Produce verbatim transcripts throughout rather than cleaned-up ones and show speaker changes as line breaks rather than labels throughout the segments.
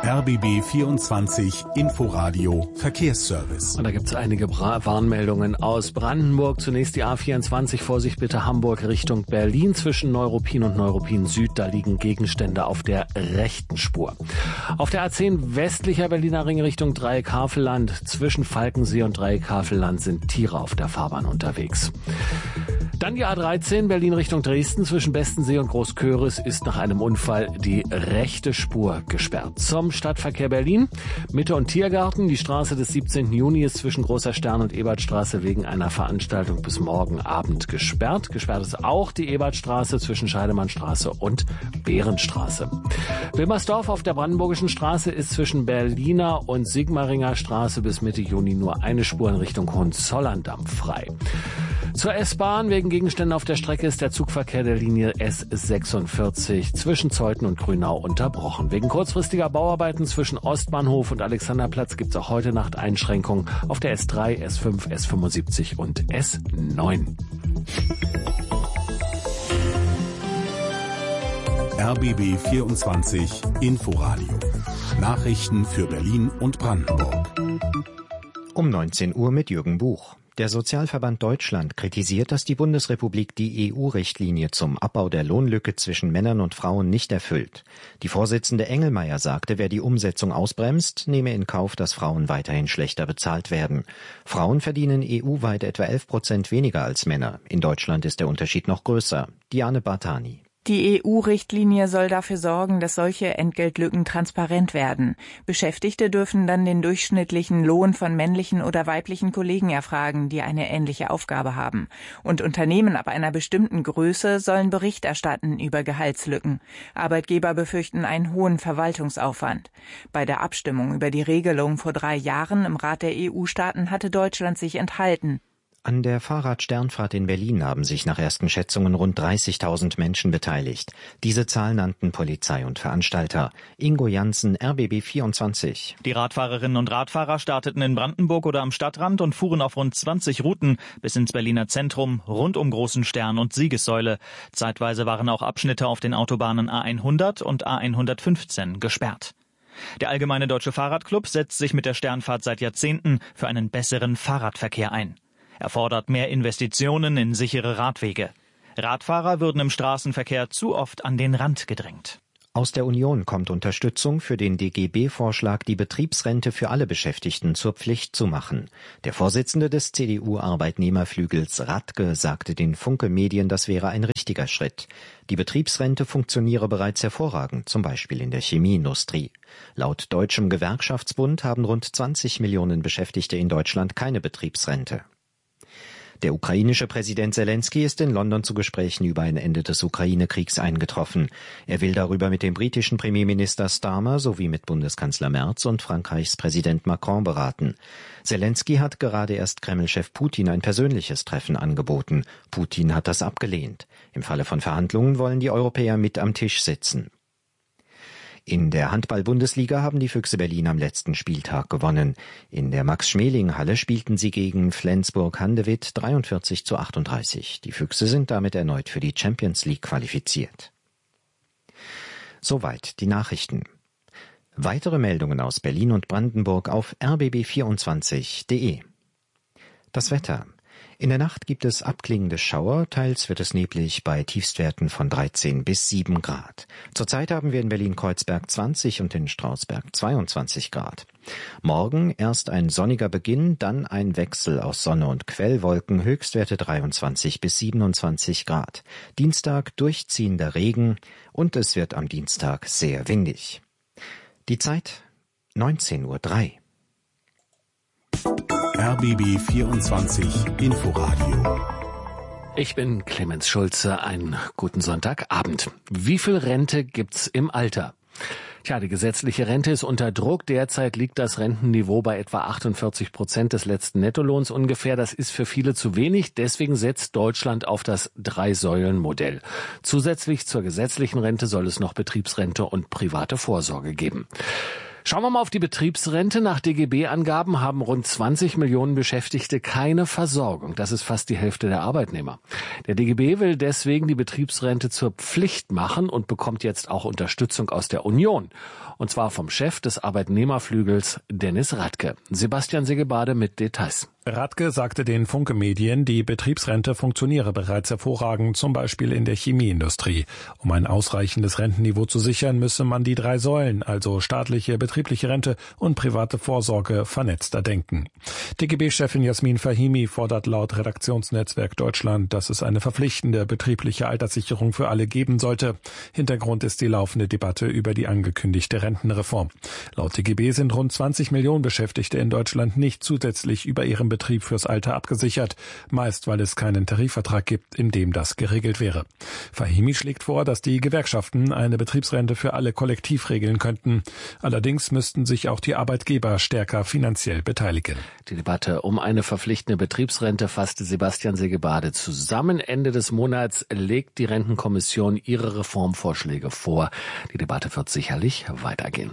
R B B vierundzwanzig Inforadio Verkehrsservice.
Und da gibt es einige Bra- Warnmeldungen aus Brandenburg. Zunächst die A vierundzwanzig, Vorsicht bitte Hamburg Richtung Berlin zwischen Neuruppin und Neuruppin Süd. Da liegen Gegenstände auf der rechten Spur. Auf der A zehn westlicher Berliner Ring Richtung Dreieck-Havelland zwischen Falkensee und Dreieck-Havelland sind Tiere auf der Fahrbahn unterwegs. Dann die A dreizehn, Berlin Richtung Dresden zwischen Bestensee und Großköris ist nach einem Unfall die rechte Spur gesperrt. Zum Stadtverkehr Berlin, Mitte und Tiergarten. Die Straße des siebzehnten Juni ist zwischen Großer Stern und Ebertstraße wegen einer Veranstaltung bis morgen Abend gesperrt. Gesperrt ist auch die Ebertstraße zwischen Scheidemannstraße und Behrenstraße. Wilmersdorf auf der Brandenburgischen Straße ist zwischen Berliner und Sigmaringer Straße bis Mitte Juni nur eine Spur in Richtung Hohenzollern-Damm frei. Zur S-Bahn, wegen Gegenständen auf der Strecke ist der Zugverkehr der Linie S sechsundvierzig zwischen Zeuthen und Grünau unterbrochen. Wegen kurzfristiger Bauarbeiten zwischen Ostbahnhof und Alexanderplatz gibt es auch heute Nacht Einschränkungen auf der S drei, S fünf, S fünfundsiebzig und S neun.
R B B vierundzwanzig Inforadio. Nachrichten für Berlin und Brandenburg.
Um neunzehn Uhr mit Jürgen Buch. Der Sozialverband Deutschland kritisiert, dass die Bundesrepublik die E U-Richtlinie zum Abbau der Lohnlücke zwischen Männern und Frauen nicht erfüllt. Die Vorsitzende Engelmeier sagte, wer die Umsetzung ausbremst, nehme in Kauf, dass Frauen weiterhin schlechter bezahlt werden. Frauen verdienen E U-weit etwa elf Prozent weniger als Männer. In Deutschland ist der Unterschied noch größer. Diane Bartani.
Die E U-Richtlinie soll dafür sorgen, dass solche Entgeltlücken transparent werden. Beschäftigte dürfen dann den durchschnittlichen Lohn von männlichen oder weiblichen Kollegen erfragen, die eine ähnliche Aufgabe haben. Und Unternehmen ab einer bestimmten Größe sollen Bericht erstatten über Gehaltslücken. Arbeitgeber befürchten einen hohen Verwaltungsaufwand. Bei der Abstimmung über die Regelung vor drei Jahren im Rat der E U-Staaten hatte Deutschland sich enthalten.
An der Fahrradsternfahrt in Berlin haben sich nach ersten Schätzungen rund dreißigtausend Menschen beteiligt. Diese Zahl nannten Polizei und Veranstalter. Ingo Janssen, R B B vierundzwanzig.
Die Radfahrerinnen und Radfahrer starteten in Brandenburg oder am Stadtrand und fuhren auf rund zwanzig Routen bis ins Berliner Zentrum, rund um Großen Stern und Siegessäule. Zeitweise waren auch Abschnitte auf den Autobahnen A hundert und A hundertfünfzehn gesperrt. Der Allgemeine Deutsche Fahrradclub setzt sich mit der Sternfahrt seit Jahrzehnten für einen besseren Fahrradverkehr ein. Er fordert mehr Investitionen in sichere Radwege. Radfahrer würden im Straßenverkehr zu oft an den Rand gedrängt.
Aus der Union kommt Unterstützung für den D G B-Vorschlag, die Betriebsrente für alle Beschäftigten zur Pflicht zu machen. Der Vorsitzende des C D U-Arbeitnehmerflügels Radke sagte den Funke Medien, das wäre ein richtiger Schritt. Die Betriebsrente funktioniere bereits hervorragend, zum Beispiel in der Chemieindustrie. Laut Deutschem Gewerkschaftsbund haben rund zwanzig Millionen Beschäftigte in Deutschland keine Betriebsrente. Der ukrainische Präsident Selenskyj ist in London zu Gesprächen über ein Ende des Ukraine-Kriegs eingetroffen. Er will darüber mit dem britischen Premierminister Starmer sowie mit Bundeskanzler Merz und Frankreichs Präsident Macron beraten. Selenskyj hat gerade erst Kreml-Chef Putin ein persönliches Treffen angeboten. Putin hat das abgelehnt. Im Falle von Verhandlungen wollen die Europäer mit am Tisch sitzen. In der Handball-Bundesliga haben die Füchse Berlin am letzten Spieltag gewonnen. In der Max-Schmeling-Halle spielten sie gegen Flensburg-Handewitt dreiundvierzig zu achtunddreißig. Die Füchse sind damit erneut für die Champions League qualifiziert. Soweit die Nachrichten. Weitere Meldungen aus Berlin und Brandenburg auf r b b vierundzwanzig punkt de. Das Wetter. In der Nacht gibt es abklingende Schauer, teils wird es neblig bei Tiefstwerten von dreizehn bis sieben Grad. Zurzeit haben wir in Berlin-Kreuzberg zwanzig und in Strausberg zweiundzwanzig Grad. Morgen erst ein sonniger Beginn, dann ein Wechsel aus Sonne und Quellwolken, Höchstwerte dreiundzwanzig bis siebenundzwanzig Grad. Dienstag durchziehender Regen und es wird am Dienstag sehr windig. Die Zeit neunzehn Uhr drei.
R B B vierundzwanzig Inforadio.
Ich bin Clemens Schulze. Einen guten Sonntagabend. Wie viel Rente gibt's im Alter? Tja, die gesetzliche Rente ist unter Druck. Derzeit liegt das Rentenniveau bei etwa achtundvierzig Prozent des letzten Nettolohns ungefähr. Das ist für viele zu wenig. Deswegen setzt Deutschland auf das Drei-Säulen-Modell. Zusätzlich zur gesetzlichen Rente soll es noch Betriebsrente und private Vorsorge geben. Schauen wir mal auf die Betriebsrente. Nach D G B-Angaben haben rund zwanzig Millionen Beschäftigte keine Versorgung. Das ist fast die Hälfte der Arbeitnehmer. Der D G B will deswegen die Betriebsrente zur Pflicht machen und bekommt jetzt auch Unterstützung aus der Union. Und zwar vom Chef des Arbeitnehmerflügels Dennis Radke. Sebastian Segebade mit Details.
Radke sagte den Funke-Medien, die Betriebsrente funktioniere bereits hervorragend, zum Beispiel in der Chemieindustrie. Um ein ausreichendes Rentenniveau zu sichern, müsse man die drei Säulen, also staatliche, betriebliche Rente und private Vorsorge, vernetzter denken. D G B-Chefin Jasmin Fahimi fordert laut Redaktionsnetzwerk Deutschland, dass es eine verpflichtende betriebliche Alterssicherung für alle geben sollte. Hintergrund ist die laufende Debatte über die angekündigte Rentenreform. Laut D G B sind rund zwanzig Millionen Beschäftigte in Deutschland nicht zusätzlich über ihren Betrieb fürs Alter abgesichert, meist weil es keinen Tarifvertrag gibt, in dem das geregelt wäre. Fahimi schlägt vor, dass die Gewerkschaften eine Betriebsrente für alle kollektiv regeln könnten. Allerdings müssten sich auch die Arbeitgeber stärker finanziell beteiligen.
Die Debatte um eine verpflichtende Betriebsrente fasste Sebastian Segebade zusammen. Ende des Monats legt die Rentenkommission ihre Reformvorschläge vor. Die Debatte wird sicherlich weitergehen.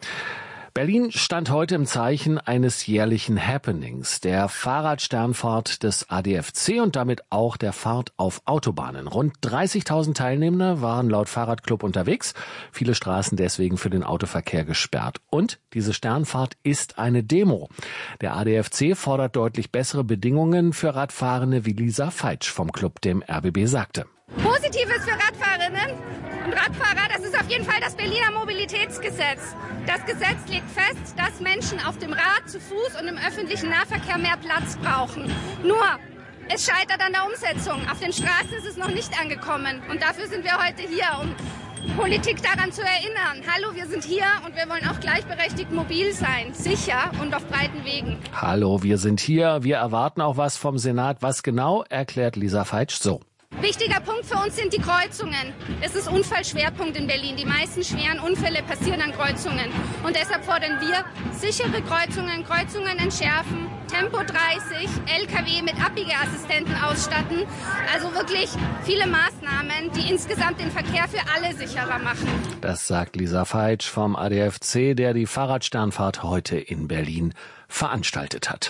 Berlin stand heute im Zeichen eines jährlichen Happenings, der Fahrradsternfahrt des A D F C und damit auch der Fahrt auf Autobahnen. Rund dreißigtausend Teilnehmer waren laut Fahrradclub unterwegs, viele Straßen deswegen für den Autoverkehr gesperrt. Und diese Sternfahrt ist eine Demo. Der A D F C fordert deutlich bessere Bedingungen für Radfahrende, wie Lisa Feitsch vom Club dem R B B sagte.
Positives für Radfahrerinnen und Radfahrer, das ist auf jeden Fall das Berliner Mobilitätsgesetz. Das Gesetz legt fest, dass Menschen auf dem Rad, zu Fuß und im öffentlichen Nahverkehr mehr Platz brauchen. Nur, es scheitert an der Umsetzung. Auf den Straßen ist es noch nicht angekommen. Und dafür sind wir heute hier, um Politik daran zu erinnern. Hallo, wir sind hier und wir wollen auch gleichberechtigt mobil sein, sicher und auf breiten Wegen.
Hallo, wir sind hier. Wir erwarten auch was vom Senat. Was genau, erklärt Lisa Feitsch so.
Wichtiger Punkt für uns sind die Kreuzungen. Es ist Unfallschwerpunkt in Berlin. Die meisten schweren Unfälle passieren an Kreuzungen. Und deshalb fordern wir sichere Kreuzungen, Kreuzungen entschärfen, Tempo dreißig, L K W mit Abbiegeassistenten ausstatten. Also wirklich viele Maßnahmen, die insgesamt den Verkehr für alle sicherer machen.
Das sagt Lisa Feitsch vom A D F C, der die Fahrradsternfahrt heute in Berlin veranstaltet hat.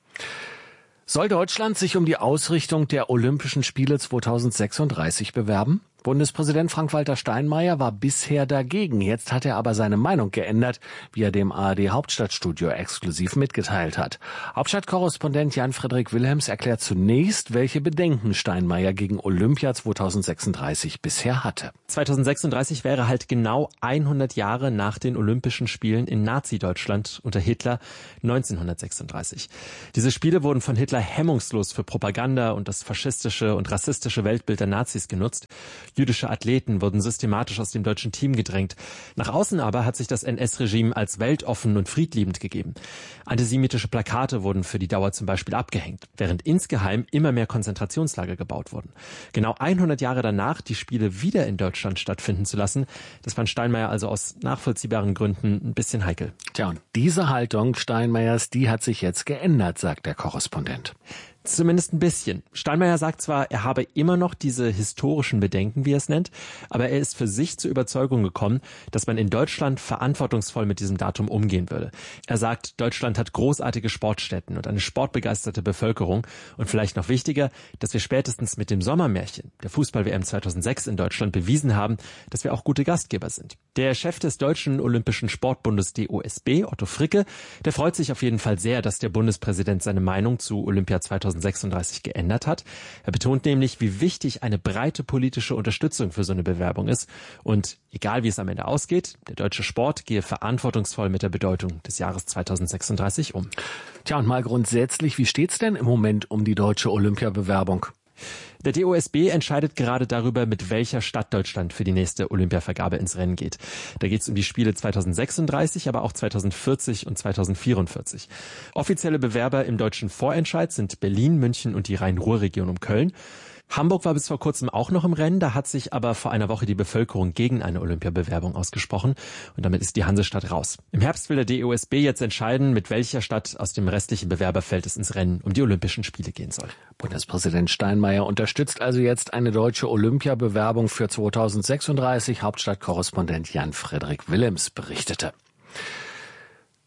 Soll Deutschland sich um die Ausrichtung der Olympischen Spiele zweitausendsechsunddreißig bewerben? Bundespräsident Frank-Walter Steinmeier war bisher dagegen. Jetzt hat er aber seine Meinung geändert, wie er dem A R D Hauptstadtstudio exklusiv mitgeteilt hat. Hauptstadtkorrespondent Jan-Frederik Wilhelms erklärt zunächst, welche Bedenken Steinmeier gegen Olympia zweitausendsechsunddreißig bisher hatte.
zweitausendsechsunddreißig wäre halt genau hundert Jahre nach den Olympischen Spielen in Nazi-Deutschland unter Hitler neunzehnhundertsechsunddreißig. Diese Spiele wurden von Hitler hemmungslos für Propaganda und das faschistische und rassistische Weltbild der Nazis genutzt. Jüdische Athleten wurden systematisch aus dem deutschen Team gedrängt. Nach außen aber hat sich das N S-Regime als weltoffen und friedliebend gegeben. Antisemitische Plakate wurden für die Dauer zum Beispiel abgehängt, während insgeheim immer mehr Konzentrationslager gebaut wurden. Genau hundert Jahre danach die Spiele wieder in Deutschland stattfinden zu lassen, das fand Steinmeier also aus nachvollziehbaren Gründen ein bisschen heikel.
Tja, und diese Haltung Steinmeiers, die hat sich jetzt geändert, sagt der Korrespondent.
Zumindest ein bisschen. Steinmeier sagt zwar, er habe immer noch diese historischen Bedenken, wie er es nennt, aber er ist für sich zur Überzeugung gekommen, dass man in Deutschland verantwortungsvoll mit diesem Datum umgehen würde. Er sagt, Deutschland hat großartige Sportstätten und eine sportbegeisterte Bevölkerung und vielleicht noch wichtiger, dass wir spätestens mit dem Sommermärchen der Fußball-W M zweitausendsechs in Deutschland bewiesen haben, dass wir auch gute Gastgeber sind. Der Chef des Deutschen Olympischen Sportbundes D O S B, Otto Fricke, der freut sich auf jeden Fall sehr, dass der Bundespräsident seine Meinung zu Olympia zweitausendsechsunddreißig geändert hat. Er betont nämlich, wie wichtig eine breite politische Unterstützung für so eine Bewerbung ist. Und egal wie es am Ende ausgeht, der deutsche Sport gehe verantwortungsvoll mit der Bedeutung des Jahres zweitausendsechsunddreißig um.
Tja, und mal grundsätzlich, wie steht's denn im Moment um die deutsche Olympiabewerbung?
Der D O S B entscheidet gerade darüber, mit welcher Stadt Deutschland für die nächste Olympiavergabe ins Rennen geht. Da geht es um die Spiele zweitausendsechsunddreißig, aber auch zweitausendvierzig und zweitausendvierundvierzig. Offizielle Bewerber im deutschen Vorentscheid sind Berlin, München und die Rhein-Ruhr-Region um Köln. Hamburg war bis vor kurzem auch noch im Rennen, da hat sich aber vor einer Woche die Bevölkerung gegen eine Olympiabewerbung ausgesprochen und damit ist die Hansestadt raus. Im Herbst will der D O S B jetzt entscheiden, mit welcher Stadt aus dem restlichen Bewerberfeld es ins Rennen um die Olympischen Spiele gehen soll.
Bundespräsident Steinmeier unterstützt also jetzt eine deutsche Olympiabewerbung für zweitausendsechsunddreißig. Hauptstadtkorrespondent Jan-Frederik Wilhelms berichtete.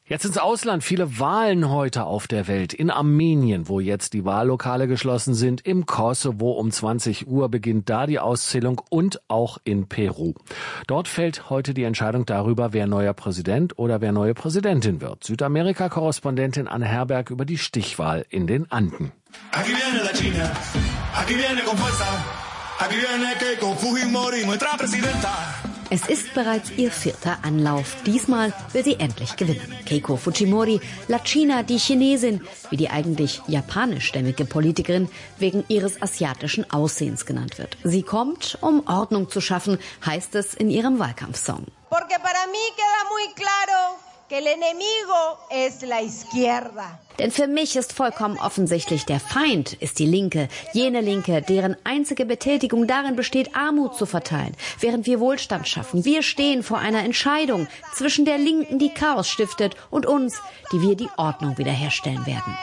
Jetzt ins Ausland. Viele Wahlen heute auf der Welt. In Armenien, wo jetzt die Wahllokale geschlossen sind. Im Kosovo um zwanzig Uhr beginnt da die Auszählung und auch in Peru. Dort fällt heute die Entscheidung darüber, wer neuer Präsident oder wer neue Präsidentin wird. Südamerika-Korrespondentin Anne Herberg über die Stichwahl in den Anden. Aquí viene la China. Aquí viene con fuerza.
Aquí viene Keiko Fujimori, nuestra presidenta. Es ist bereits ihr vierter Anlauf. Diesmal will sie endlich gewinnen. Keiko Fujimori, La China, die Chinesin, wie die eigentlich japanischstämmige Politikerin wegen ihres asiatischen Aussehens genannt wird. Sie kommt, um Ordnung zu schaffen, heißt es in ihrem Wahlkampfsong.
Porque para mí queda muy claro que el enemigo es la izquierda.
Denn für mich ist vollkommen offensichtlich, der Feind ist die Linke, jene Linke, deren einzige Betätigung darin besteht, Armut zu verteilen, während wir Wohlstand schaffen. Wir stehen vor einer Entscheidung zwischen der Linken, die Chaos stiftet, und uns, die wir die Ordnung wiederherstellen werden.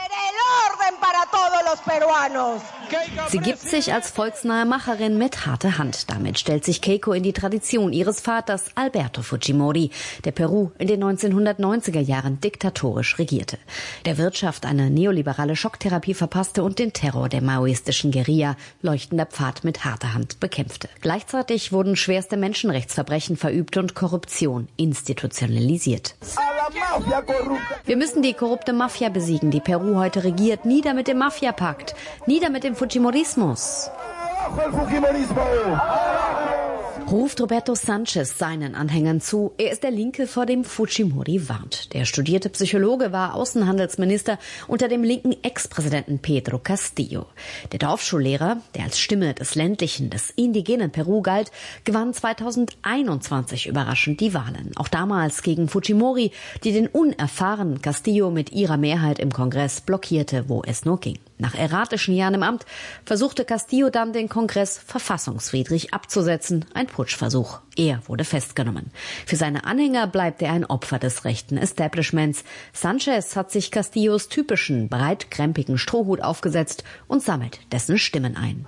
Sie gibt sich als volksnahe Macherin mit harter Hand. Damit stellt sich Keiko in die Tradition ihres Vaters Alberto Fujimori, der Peru in den neunzehnhundertneunziger Jahren diktatorisch regierte. Der Wirtschaft eine neoliberale Schocktherapie verpasste und den Terror der maoistischen Guerilla, leuchtender Pfad, mit harter Hand bekämpfte. Gleichzeitig wurden schwerste Menschenrechtsverbrechen verübt und Korruption institutionalisiert. Wir müssen die korrupte Mafia besiegen, die Peru heute regiert. Nieder mit dem Mafia-Pakt, nieder mit dem Fujimorismus. Ruft Roberto Sanchez seinen Anhängern zu. Er ist der Linke, vor dem Fujimori warnt. Der studierte Psychologe war Außenhandelsminister unter dem linken Ex-Präsidenten Pedro Castillo. Der Dorfschullehrer, der als Stimme des ländlichen, des indigenen Peru galt, gewann zweitausendeinundzwanzig überraschend die Wahlen. Auch damals gegen Fujimori, die den unerfahrenen Castillo mit ihrer Mehrheit im Kongress blockierte, wo es nur ging. Nach erratischen Jahren im Amt versuchte Castillo dann, den Kongress verfassungswidrig abzusetzen. Ein Putschversuch. Er wurde festgenommen. Für seine Anhänger bleibt er ein Opfer des rechten Establishments. Sanchez hat sich Castillos typischen, breitkrempigen Strohhut aufgesetzt und sammelt dessen Stimmen ein.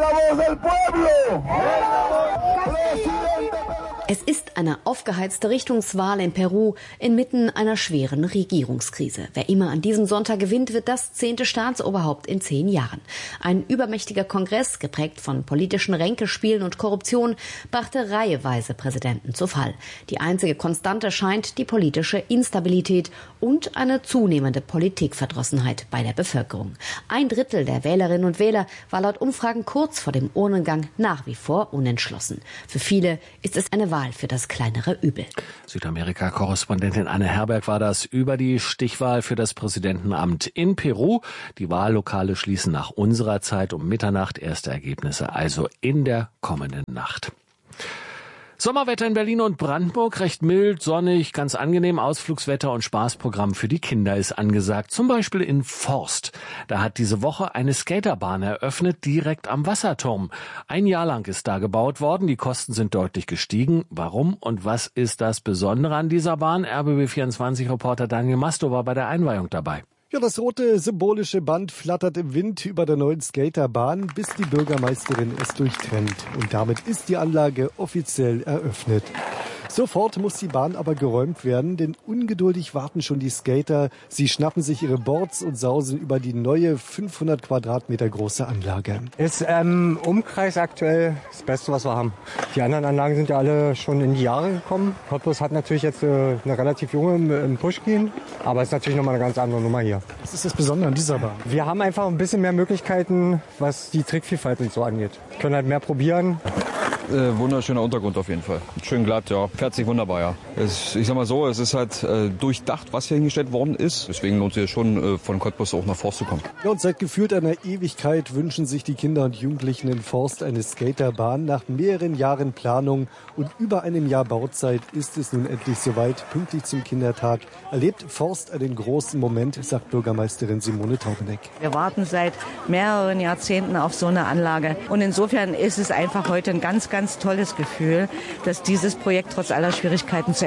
Es ist eine aufgeheizte Richtungswahl in Peru inmitten einer schweren Regierungskrise. Wer immer an diesem Sonntag gewinnt, wird das zehnte Staatsoberhaupt in zehn Jahren. Ein übermächtiger Kongress, geprägt von politischen Ränkespielen und Korruption, brachte reiheweise Präsidenten zu Fall. Die einzige Konstante scheint die politische Instabilität und eine zunehmende Politikverdrossenheit bei der Bevölkerung. Ein Drittel der Wählerinnen und Wähler war laut Umfragen kurz vor dem Urnengang nach wie vor unentschlossen. Für viele ist es eine Wahl für das kleinere Übel.
Südamerika-Korrespondentin Anne Herberg war das über die Stichwahl für das Präsidentenamt in Peru. Die Wahllokale schließen nach unserer Zeit um Mitternacht. Erste Ergebnisse also in der kommenden Nacht. Sommerwetter in Berlin und Brandenburg, recht mild, sonnig, ganz angenehm. Ausflugswetter und Spaßprogramm für die Kinder ist angesagt. Zum Beispiel in Forst. Da hat diese Woche eine Skaterbahn eröffnet, direkt am Wasserturm. Ein Jahr lang ist da gebaut worden. Die Kosten sind deutlich gestiegen. Warum und was ist das Besondere an dieser Bahn? R B B vierundzwanzig-Reporter Daniel Masto war bei der Einweihung dabei.
Ja, das rote symbolische Band flattert im Wind über der neuen Skaterbahn, bis die Bürgermeisterin es durchtrennt. Und damit ist die Anlage offiziell eröffnet. Sofort muss die Bahn aber geräumt werden, denn ungeduldig warten schon die Skater. Sie schnappen sich ihre Boards und sausen über die neue fünfhundert Quadratmeter große Anlage.
Ist ähm, Umkreis aktuell das Beste, was wir haben. Die anderen Anlagen sind ja alle schon in die Jahre gekommen. Cottbus hat natürlich jetzt äh, eine relativ junge im, im Pushkin, aber ist natürlich nochmal eine ganz andere Nummer hier.
Was ist das Besondere an dieser Bahn?
Wir haben einfach ein bisschen mehr Möglichkeiten, was die Trickvielfalt und so angeht. Wir können halt mehr probieren.
Äh, wunderschöner Untergrund auf jeden Fall. Schön glatt, ja. Fährt sich wunderbar, ja. Es, ich sag mal so, es ist halt äh, durchdacht, was hier hingestellt worden ist. Deswegen lohnt es sich schon, äh, von Cottbus auch nach Forst zu kommen.
Ja, und seit gefühlt einer Ewigkeit wünschen sich die Kinder und Jugendlichen in Forst eine Skaterbahn. Nach mehreren Jahren Planung und über einem Jahr Bauzeit ist es nun endlich soweit. Pünktlich zum Kindertag erlebt Forst einen großen Moment, sagt Bürgermeisterin Simone Taubeneck.
Wir warten seit mehreren Jahrzehnten auf so eine Anlage. Und insofern ist es einfach heute ein ganz, ganz tolles Gefühl, dass dieses Projekt trotz aller Schwierigkeiten zu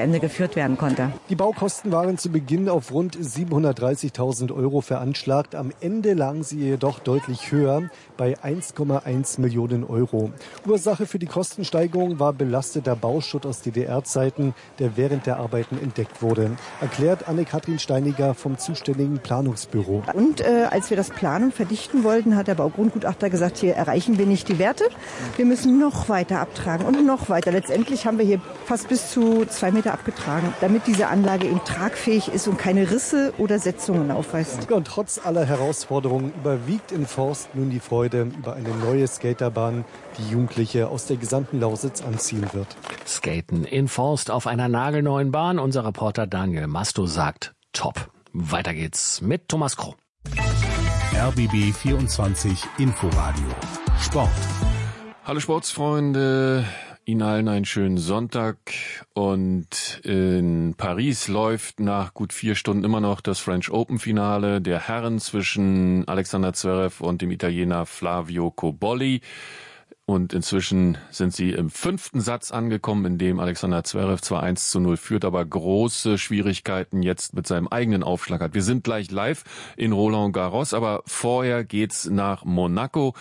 Ende geführt werden konnte.
Die Baukosten waren zu Beginn auf rund siebenhundertdreißigtausend Euro veranschlagt. Am Ende lagen sie jedoch deutlich höher, bei eins Komma eins Millionen Euro. Ursache für die Kostensteigerung war belasteter Bauschutt aus D D R-Zeiten, der während der Arbeiten entdeckt wurde. Erklärt Anne-Kathrin Steiniger vom zuständigen Planungsbüro.
Und äh, als wir das planen und verdichten wollten, hat der Baugrundgutachter gesagt, hier erreichen wir nicht die Werte. Wir müssen noch weiter abtragen und noch weiter. Letztendlich haben wir hier fast bis zu zwei Meter abgetragen, damit diese Anlage eben tragfähig ist und keine Risse oder Setzungen aufweist.
Und trotz aller Herausforderungen überwiegt in Forst nun die Freude über eine neue Skaterbahn, die Jugendliche aus der gesamten Lausitz anziehen wird.
Skaten in Forst auf einer nagelneuen Bahn. Unser Reporter Daniel Masto sagt top. Weiter geht's mit Thomas Kroh.
R B B vierundzwanzig Inforadio Sport.
Hallo Sportsfreunde, Ihnen allen einen schönen Sonntag. Und in Paris läuft nach gut vier Stunden immer noch das French Open Finale der Herren zwischen Alexander Zverev und dem Italiener Flavio Cobolli. Und inzwischen sind sie im fünften Satz angekommen, in dem Alexander Zverev zwar eins zu null führt, aber große Schwierigkeiten jetzt mit seinem eigenen Aufschlag hat. Wir sind gleich live in Roland Garros, aber vorher geht's nach Monaco.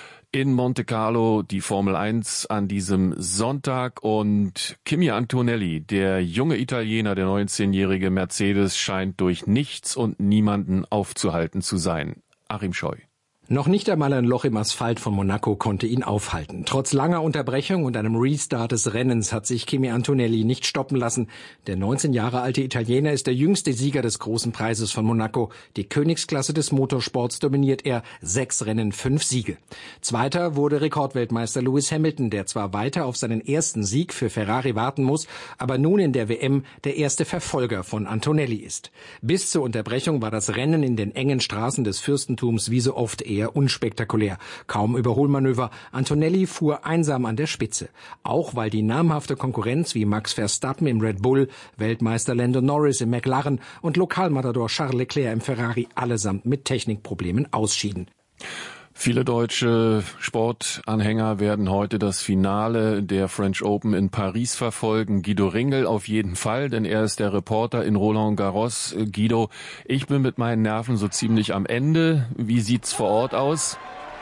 In Monte Carlo die Formel eins an diesem Sonntag und Kimi Antonelli, der junge Italiener, der neunzehnjährige Mercedes, scheint durch nichts und niemanden aufzuhalten zu sein. Achim Scheu.
Noch nicht einmal ein Loch im Asphalt von Monaco konnte ihn aufhalten. Trotz langer Unterbrechung und einem Restart des Rennens hat sich Kimi Antonelli nicht stoppen lassen. Der neunzehn Jahre alte Italiener ist der jüngste Sieger des großen Preises von Monaco. Die Königsklasse des Motorsports dominiert er. Sechs Rennen, fünf Siege. Zweiter wurde Rekordweltmeister Lewis Hamilton, der zwar weiter auf seinen ersten Sieg für Ferrari warten muss, aber nun in der W M der erste Verfolger von Antonelli ist. Bis zur Unterbrechung war das Rennen in den engen Straßen des Fürstentums wie so oft eher unspektakulär. Kaum Überholmanöver. Antonelli fuhr einsam an der Spitze. Auch weil die namhafte Konkurrenz wie Max Verstappen im Red Bull, Weltmeister Lando Norris im McLaren und Lokalmatador Charles Leclerc im Ferrari allesamt mit Technikproblemen ausschieden.
Viele deutsche Sportanhänger werden heute das Finale der French Open in Paris verfolgen. Guido Ringel auf jeden Fall, denn er ist der Reporter in Roland Garros. Guido, ich bin mit meinen Nerven so ziemlich am Ende. Wie sieht's vor Ort aus?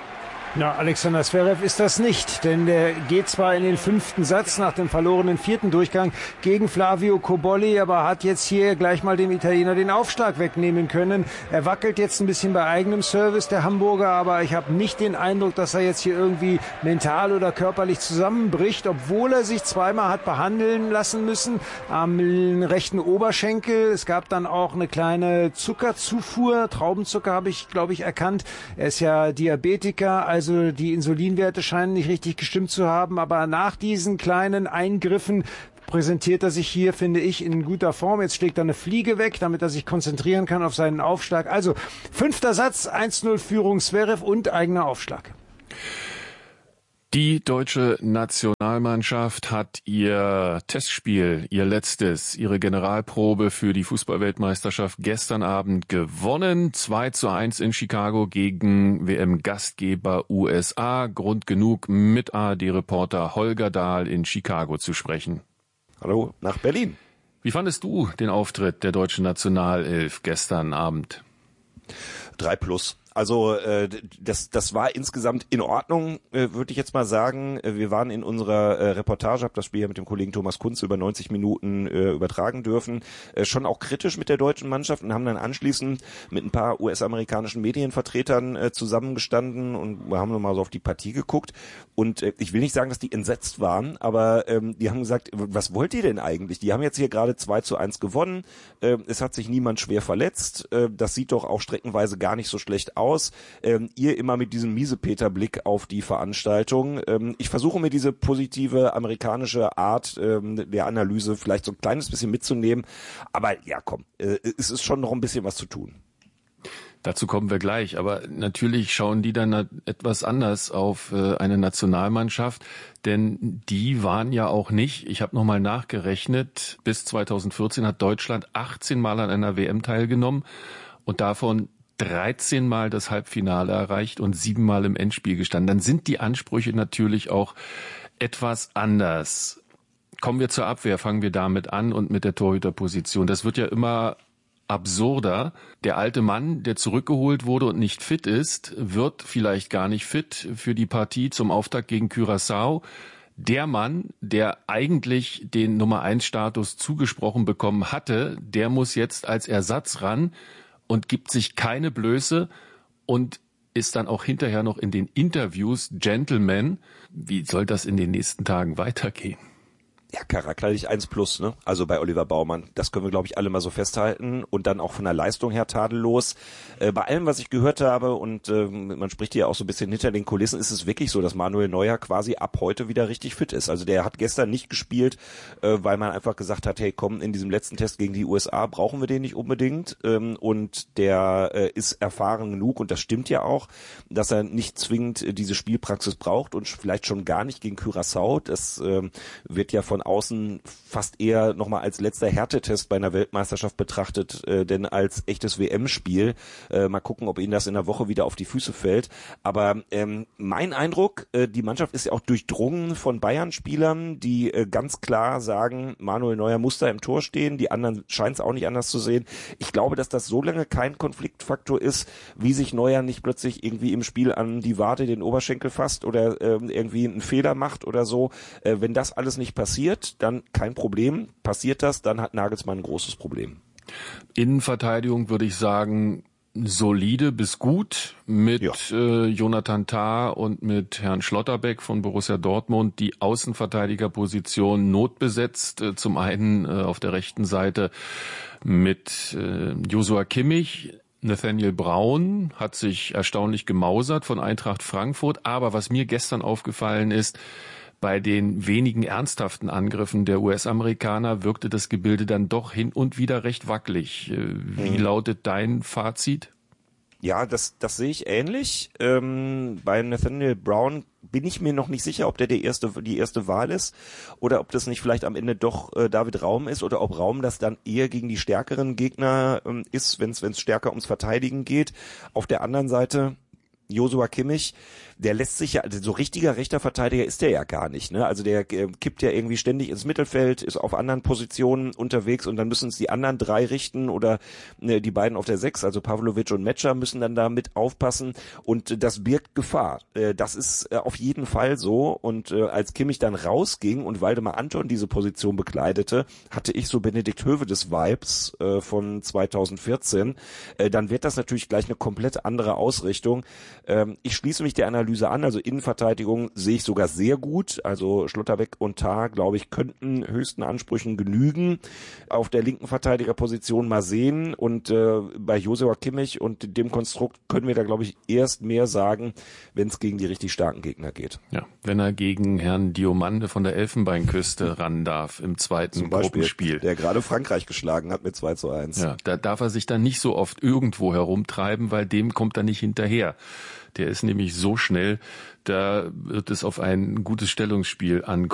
Na, Alexander Zverev ist das nicht, denn der geht zwar in den fünften Satz nach dem verlorenen vierten Durchgang gegen Flavio Cobolli, aber hat jetzt hier gleich mal dem Italiener den Aufschlag wegnehmen können. Er wackelt jetzt ein bisschen bei eigenem Service, der Hamburger, aber ich habe nicht den Eindruck, dass er jetzt hier irgendwie mental oder körperlich zusammenbricht, obwohl er sich zweimal hat behandeln lassen müssen am rechten Oberschenkel. Es gab dann auch eine kleine Zuckerzufuhr, Traubenzucker habe ich, glaube ich, erkannt. Er ist ja Diabetiker, also Also die Insulinwerte scheinen nicht richtig gestimmt zu haben, aber nach diesen kleinen Eingriffen präsentiert er sich hier, finde ich, in guter Form. Jetzt schlägt er eine Fliege weg, damit er sich konzentrieren kann auf seinen Aufschlag. Also fünfter Satz, eins zu null Führung Zverev und eigener Aufschlag.
Die deutsche Nationalmannschaft hat ihr Testspiel, ihr letztes, ihre Generalprobe für die Fußballweltmeisterschaft gestern Abend gewonnen. zwei zu eins in Chicago gegen W M-Gastgeber U S A. Grund genug, mit A R D-Reporter Holger Dahl in Chicago zu sprechen.
Hallo, nach Berlin.
Wie fandest du den Auftritt der deutschen Nationalelf gestern Abend?
Drei plus. Also äh, das das war insgesamt in Ordnung, äh, würde ich jetzt mal sagen. Wir waren in unserer äh, Reportage, habe das Spiel ja mit dem Kollegen Thomas Kunz über neunzig Minuten äh, übertragen dürfen, äh, schon auch kritisch mit der deutschen Mannschaft und haben dann anschließend mit ein paar U S-amerikanischen Medienvertretern äh, zusammengestanden und wir haben nochmal so auf die Partie geguckt. Und äh, ich will nicht sagen, dass die entsetzt waren, aber ähm, die haben gesagt, was wollt ihr denn eigentlich? Die haben jetzt hier gerade zwei zu eins gewonnen, äh, es hat sich niemand schwer verletzt, äh, das sieht doch auch streckenweise gar nicht so schlecht aus. aus. Ähm, ihr immer mit diesem Miesepeter-Blick auf die Veranstaltung. Ähm, ich versuche mir diese positive amerikanische Art ähm, der Analyse vielleicht so ein kleines bisschen mitzunehmen. Aber ja, komm, äh, es ist schon noch ein bisschen was zu tun.
Dazu kommen wir gleich, aber natürlich schauen die dann etwas anders auf äh, eine Nationalmannschaft, denn die waren ja auch nicht, ich habe nochmal nachgerechnet, bis zweitausendvierzehn hat Deutschland achtzehn Mal an einer W M teilgenommen und davon dreizehn Mal das Halbfinale erreicht und sieben Mal im Endspiel gestanden. Dann sind die Ansprüche natürlich auch etwas anders. kommen wir zur Abwehr, fangen wir damit an und mit der Torhüterposition. Das wird ja immer absurder. Der alte Mann, der zurückgeholt wurde und nicht fit ist, wird vielleicht gar nicht fit für die Partie zum Auftakt gegen Curaçao. Der Mann, der eigentlich den Nummer eins Status zugesprochen bekommen hatte, der muss jetzt als Ersatz ran und gibt sich keine Blöße und ist dann auch hinterher noch in den Interviews Gentleman. Wie soll das in den nächsten Tagen weitergehen?
Ja, charakterlich eins plus, ne? Also bei Oliver Baumann. Das können wir, glaube ich, alle mal so festhalten. Und dann auch von der Leistung her tadellos. Äh, bei allem, was ich gehört habe, und äh, man spricht hier auch so ein bisschen hinter den Kulissen, ist es wirklich so, dass Manuel Neuer quasi ab heute wieder richtig fit ist. Also der hat gestern nicht gespielt, äh, weil man einfach gesagt hat, hey komm, in diesem letzten Test gegen die U S A brauchen wir den nicht unbedingt. Ähm, und der äh, ist erfahren genug, und das stimmt ja auch, dass er nicht zwingend äh, diese Spielpraxis braucht und vielleicht schon gar nicht gegen Curaçao. Das äh, wird ja von außen fast eher nochmal als letzter Härtetest bei einer Weltmeisterschaft betrachtet, äh, denn als echtes W M-Spiel. Äh, mal gucken, ob ihnen das in der Woche wieder auf die Füße fällt. Aber ähm, mein Eindruck, äh, die Mannschaft ist ja auch durchdrungen von Bayern-Spielern, die äh, ganz klar sagen, Manuel Neuer muss da im Tor stehen, die anderen scheinen es auch nicht anders zu sehen. Ich glaube, dass das so lange kein Konfliktfaktor ist, wie sich Neuer nicht plötzlich irgendwie im Spiel an die Wade den Oberschenkel fasst oder äh, irgendwie einen Fehler macht oder so. Äh, wenn das alles nicht passiert, dann kein Problem. Passiert das, dann hat Nagelsmann ein großes Problem.
Innenverteidigung würde ich sagen, solide bis gut mit ja. äh, Jonathan Tah und mit Herrn Schlotterbeck von Borussia Dortmund. Die Außenverteidigerposition notbesetzt. Äh, zum einen äh, auf der rechten Seite mit äh, Joshua Kimmich. Nathaniel Braun hat sich erstaunlich gemausert von Eintracht Frankfurt. Aber was mir gestern aufgefallen ist, bei den wenigen ernsthaften Angriffen der U S-Amerikaner wirkte das Gebilde dann doch hin und wieder recht wackelig. Wie mhm. lautet dein Fazit?
Ja, das, das sehe ich ähnlich. Ähm, bei Nathaniel Brown bin ich mir noch nicht sicher, ob der die erste, die erste Wahl ist oder ob das nicht vielleicht am Ende doch äh, David Raum ist oder ob Raum das dann eher gegen die stärkeren Gegner ähm, ist, wenn es wenn es stärker ums Verteidigen geht. Auf der anderen Seite Joshua Kimmich, der lässt sich ja, also so richtiger rechter Verteidiger ist der ja gar nicht, ne? Also der äh, kippt ja irgendwie ständig ins Mittelfeld, ist auf anderen Positionen unterwegs und dann müssen es die anderen drei richten oder äh, die beiden auf der Sechs, also Pavlovic und Metscher müssen dann da mit aufpassen und äh, das birgt Gefahr. Äh, das ist äh, auf jeden Fall so und äh, als Kimmich dann rausging und Waldemar Anton diese Position bekleidete, hatte ich so Benedikt Höwedes Vibes äh, von zweitausendvierzehn. Äh, dann wird das natürlich gleich eine komplett andere Ausrichtung. Ähm, ich schließe mich der Analyse an, also Innenverteidigung sehe ich sogar sehr gut, also Schlotterbeck und Tah, glaube ich, könnten höchsten Ansprüchen genügen. Auf der linken Verteidigerposition mal sehen und äh, bei Joshua Kimmich und dem Konstrukt können wir da, glaube ich, erst mehr sagen, wenn es gegen die richtig starken Gegner geht.
Ja, wenn er gegen Herrn Diomande von der Elfenbeinküste ran darf im zweiten
Zum Beispiel,
Gruppenspiel.
Der gerade Frankreich geschlagen hat mit zwei zu eins.
Ja, da darf er sich dann nicht so oft irgendwo herumtreiben, weil dem kommt er nicht hinterher. Der ist nämlich so schnell, da wird es auf ein gutes Stellungsspiel ankommen.